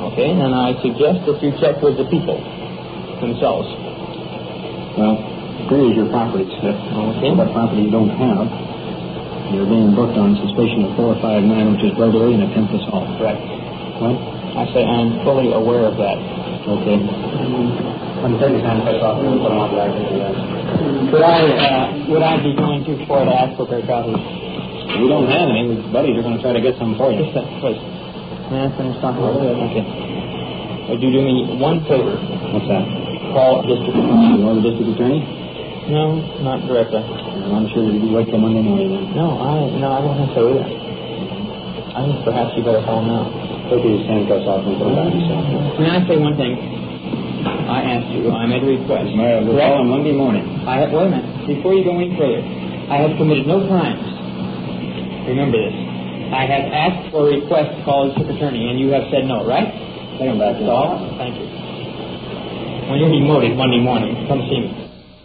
Okay, and I suggest that you check with the people themselves. Well, here is your property slip. Okay. What property you don't have. You're being booked on suspicion of 459, which is burglary and attempt assault. Correct. What? I say I'm fully aware of that. Okay. I'm taking time to off. Put them on back into that. Would I be going too far to ask for their copies? We don't have any. Buddies are going to try to get some for you. Just that, please. May I finish talking? Okay. Would you do me one favor? What's that? Call district attorney. You know the district attorney? No, not directly. I'm sure you'll wait till Monday morning then. No, I don't think so either. I think perhaps you better call now. Take his handcuffs off and put them back yourself. May I say one thing? I asked you. I made a request. We'll call on Monday morning. Wait a minute. Before you go any further, I have committed no crimes. Remember this. I have asked for a request to call the district attorney, and you have said no, right? Take him back. That's all. Thank you. When you're demoted Monday morning, come see me.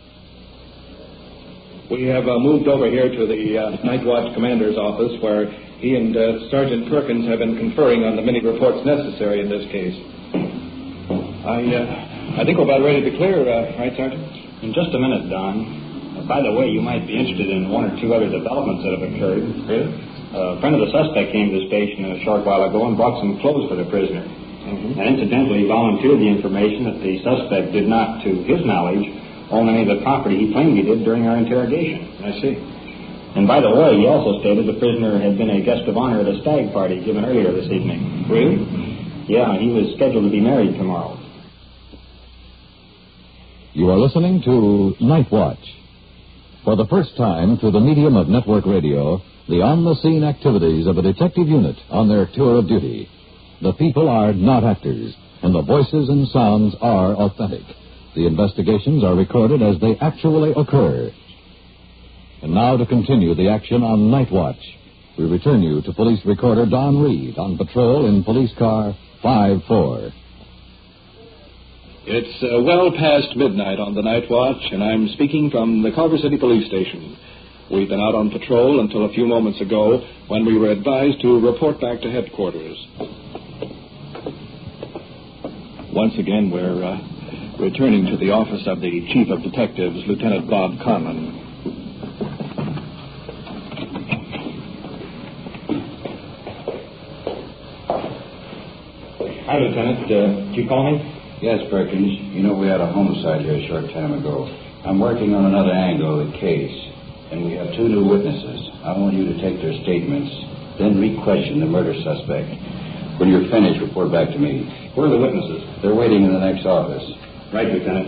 We have moved over here to the Night Watch Commander's office, where he and Sergeant Perkins have been conferring on the many reports necessary in this case. I think we're about ready to clear, right, Sergeant? In just a minute, Don. By the way, you might be interested in one or two other developments that have occurred. Really? A friend of the suspect came to the station a short while ago and brought some clothes for the prisoner. Mm-hmm. And incidentally, volunteered the information that the suspect did not, to his knowledge, own any of the property he claimed he did during our interrogation. I see. And by the way, he also stated the prisoner had been a guest of honor at a stag party given earlier this evening. Really? Yeah, he was scheduled to be married tomorrow. You are listening to Night Watch. For the first time, through the medium of network radio, the on-the-scene activities of a detective unit on their tour of duty. The people are not actors, and the voices and sounds are authentic. The investigations are recorded as they actually occur. And now to continue the action on Night Watch, we return you to police recorder Don Reed on patrol in police car 5-4. It's well past midnight on the Night Watch, and I'm speaking from the Culver City Police Station. We've been out on patrol until a few moments ago when we were advised to report back to headquarters. Once again, we're returning to the office of the Chief of Detectives, Lieutenant Bob Conlon. Hi, Lieutenant. Did you call me? Yes, Perkins. You know we had a homicide here a short time ago. I'm working on another angle of the case, and we have two new witnesses. I want you to take their statements, then re-question the murder suspect. When you're finished, report back to me. Where are the witnesses? They're waiting in the next office. Right, Lieutenant.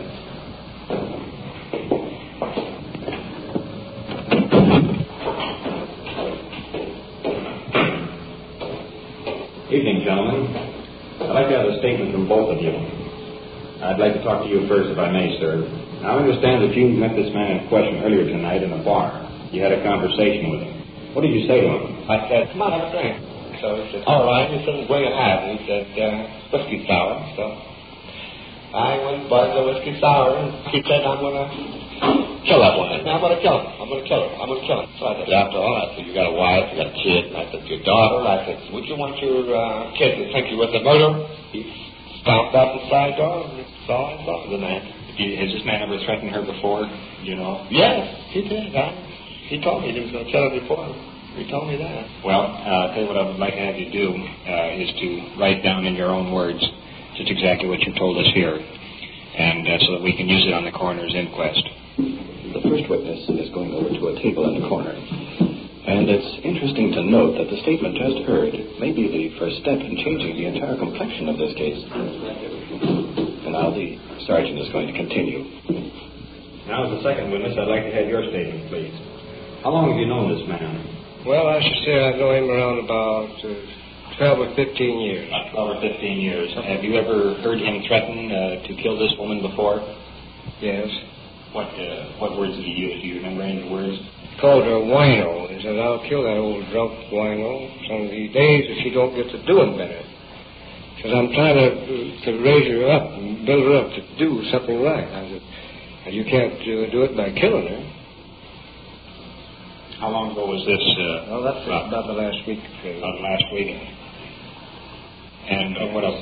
Evening, gentlemen. I'd like to have a statement from both of you. I'd like to talk to you first, if I may, sir. I understand that you met this man in question earlier tonight in a bar. You had a conversation with him. What did you say to him? I said, come on, have a drink. So he said, all right. He said, what do you have? And he said, whiskey sour. So I went and bought the whiskey sour, and he said, I'm going to kill that one. I'm going to kill him. I'm going to kill him. I'm going to kill him. So I said, after all, I said, you got a wife, you got a kid. And I said, your daughter. I said, would you want your kid to think you were the murderer? He stomped out the side door, and that's all I saw of the man. Has this man ever threatened her before? You know? Yes, he did. He told me he was going to kill her before. He told me that. Well, I'll tell you what I would like to have you do is to write down in your own words just exactly what you told us here, and so that we can use it on the coroner's inquest. The first witness is going over to a table in the corner. And it's interesting to note that the statement just heard may be the first step in changing the entire complexion of this case. And now the sergeant is going to continue. Now, as the second witness, I'd like to have your statement, please. How long have you known this man? Well, I should say I know him around about 12 or 15 years. About 12 or 15 years. Have you ever heard him threaten to kill this woman before? Yes. What words did he use? Do you remember any of the words? He called her wino. He said, I'll kill that old drunk wino some of these days if she don't get to doing better. Because I'm trying to raise her up and build her up to do something right. I said, you can't do it by killing her. How long ago was this? Well, that's about the last week. About last week. And what else?